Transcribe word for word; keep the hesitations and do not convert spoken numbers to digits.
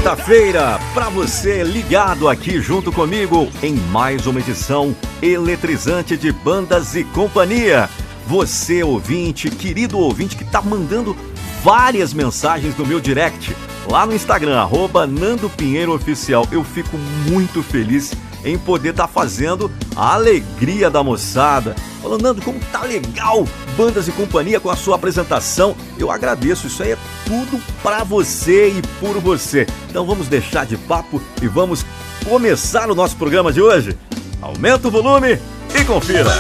Sexta-feira, para você ligado aqui junto comigo em mais uma edição eletrizante de Bandas e Companhia. Você ouvinte, querido ouvinte que tá mandando várias mensagens no meu direct lá no Instagram, arroba Nando Pinheiro Oficial. Eu fico muito feliz em poder estar tá fazendo a alegria da moçada. Falando, Nando, como tá legal Bandas e Companhia com a sua apresentação. Eu agradeço, isso aí é tudo pra você e por você. Então vamos deixar de papo e vamos começar o nosso programa de hoje. Aumenta o volume e confira.